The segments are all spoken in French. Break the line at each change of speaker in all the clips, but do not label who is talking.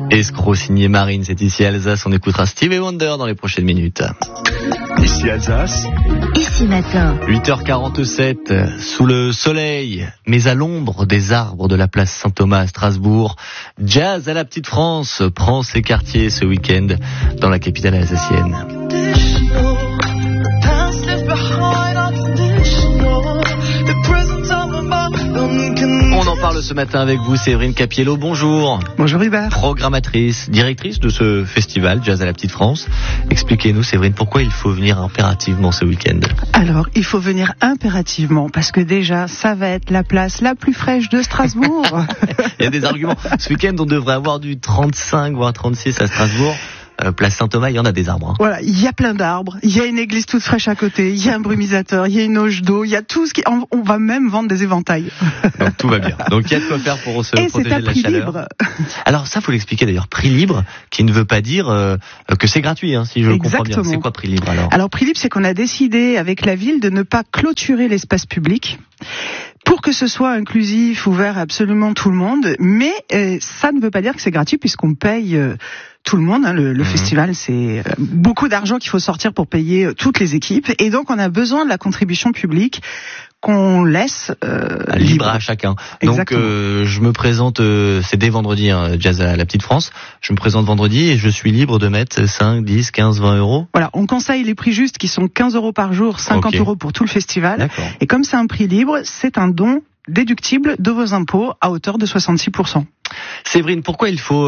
Escroc signé Marine, c'est ici Alsace. On écoutera Stevie Wonder dans les prochaines minutes.
Ici Alsace.
Ici matin.
8h47, sous le soleil, mais à l'ombre des arbres de la place Saint-Thomas à Strasbourg, Jazz à la Petite France prend ses quartiers ce week-end dans la capitale alsacienne. On en parle ce matin avec vous, Séverine Capiello. Bonjour.
Bonjour Hubert.
Programmatrice, directrice de ce festival Jazz à la Petite France. Expliquez-nous, Séverine, pourquoi il faut venir impérativement ce week-end?
Alors, il faut venir impérativement parce que déjà, ça va être la place la plus fraîche de Strasbourg.
Il y a des arguments. Ce week-end, on devrait avoir du 35 voire 36 à Strasbourg. Place Saint-Thomas, il y en a des arbres. Hein.
Voilà, il y a plein d'arbres, il y a une église toute fraîche à côté, il y a un brumisateur, il y a une auge d'eau, il y a tout ce qui... On va même vendre des éventails.
Donc tout va bien. Donc il y a de quoi faire pour se protéger de la chaleur.
Libre.
Alors ça, faut l'expliquer d'ailleurs. Prix libre, qui ne veut pas dire que c'est gratuit, hein, si je comprends bien. C'est quoi prix libre alors?
Alors prix libre, c'est qu'on a décidé avec la ville de ne pas clôturer l'espace public pour que ce soit inclusif, ouvert à absolument tout le monde. Mais ça ne veut pas dire que c'est gratuit puisqu'on paye... tout le monde, hein, le festival, c'est beaucoup d'argent qu'il faut sortir pour payer toutes les équipes. Et donc, on a besoin de la contribution publique qu'on laisse
libre à chacun.
Exactement.
Donc, je me présente, c'est dès vendredi, hein, Jazz à la Petite France. Je me présente vendredi et je suis libre de mettre 5, 10, 15, 20 euros.
Voilà, on conseille les prix justes qui sont 15 euros par jour, 50 euros pour tout le festival.
D'accord.
Et comme c'est un prix libre, c'est un don déductible de vos impôts à hauteur de 66%.
Séverine, pourquoi il faut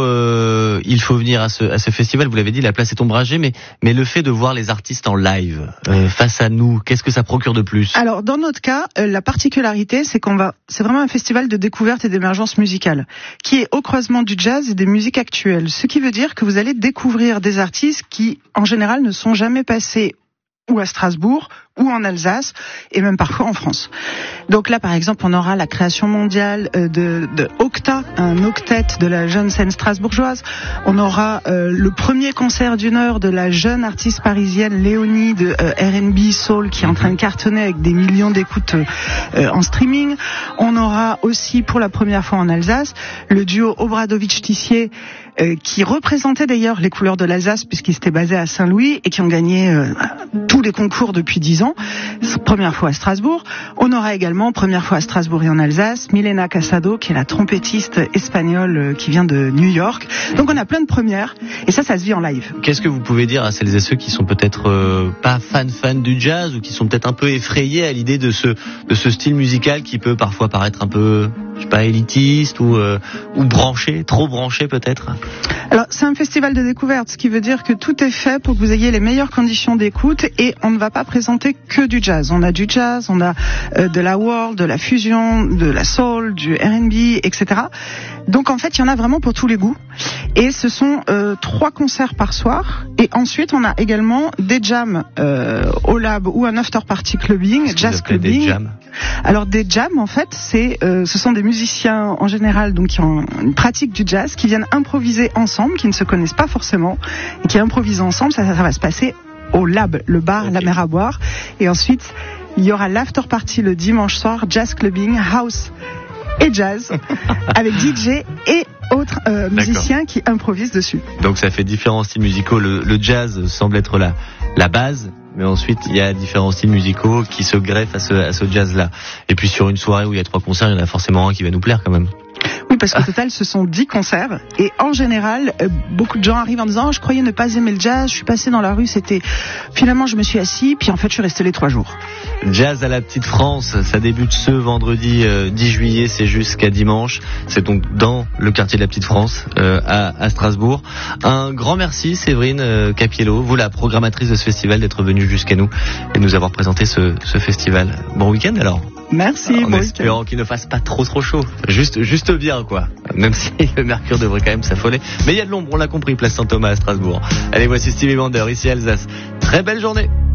venir à ce festival? Vous l'avez dit, la place est ombragée, mais le fait de voir les artistes en live face à nous, qu'est-ce que ça procure de plus?
Alors, dans notre cas, la particularité, c'est c'est vraiment un festival de découverte et d'émergence musicale, qui est au croisement du jazz et des musiques actuelles. Ce qui veut dire que vous allez découvrir des artistes qui, en général, ne sont jamais passés ou à Strasbourg, ou en Alsace, et même parfois en France. Donc là, par exemple, on aura la création mondiale de Octa, un octet de la jeune scène strasbourgeoise. On aura le premier concert d'une heure de la jeune artiste parisienne Léonie de R&B Soul, qui est en train de cartonner avec des millions d'écoutes en streaming. On aura aussi, pour la première fois en Alsace, le duo Obradovic-Tissier, qui représentait d'ailleurs les couleurs de l'Alsace, puisqu'ils étaient basés à Saint-Louis, et qui ont gagné tous les concours depuis 10 ans. Première fois à Strasbourg. On aura également, première fois à Strasbourg et en Alsace, Milena Casado, qui est la trompettiste espagnole qui vient de New York. Donc on a plein de premières, et ça se vit en live.
Qu'est-ce que vous pouvez dire à celles et ceux qui sont peut-être pas fans du jazz, ou qui sont peut-être un peu effrayés à l'idée de ce style musical qui peut parfois paraître un peu, je sais pas, élitiste ou branché, trop branché peut-être?
Alors, c'est un festival de découverte, ce qui veut dire que tout est fait pour que vous ayez les meilleures conditions d'écoute, et on ne va pas présenter que du jazz. On a du jazz, on a de la world, de la fusion, de la soul, du R&B, etc. Donc en fait, il y en a vraiment pour tous les goûts. Et ce sont 3 concerts par soir. Et ensuite, on a également des jams au lab ou un after party clubbing, jazz clubbing.
Des jams.
Alors des jams, en fait, ce sont des musiciens en général, donc qui ont une pratique du jazz, qui viennent improviser ensemble, qui ne se connaissent pas forcément, et qui improvisent ensemble. Ça va se passer au lab, le bar, okay. La mer à boire. Et ensuite, il y aura l'after party le dimanche soir, jazz clubbing, house et jazz, avec DJ et autres musiciens qui improvisent dessus.
Donc ça fait différents styles musicaux. Le jazz semble être la base, mais ensuite il y a différents styles musicaux qui se greffent à ce jazz-là. Et puis sur une soirée où il y a 3 concerts, il y en a forcément un qui va nous plaire quand même.
Oui, parce qu'au total, ce sont 10 concerts. Et en général, beaucoup de gens arrivent en disant « je croyais ne pas aimer le jazz, je suis passé dans la rue, finalement je me suis assis, puis en fait je suis resté les 3 jours. »
Jazz à la Petite France, ça débute ce vendredi 10 juillet, c'est jusqu'à dimanche. C'est donc dans le quartier de la Petite France, à Strasbourg. Un grand merci Séverine Capiello, vous la programmatrice de ce festival, d'être venue jusqu'à nous et de nous avoir présenté ce festival. Bon week-end alors.
Merci.
En espérant qu'il ne fasse pas trop chaud. Juste bien quoi. Même si le mercure devrait quand même s'affoler. Mais il y a de l'ombre, on l'a compris, place Saint-Thomas à Strasbourg. Allez, voici Stevie Wonder, ici Alsace. Très belle journée.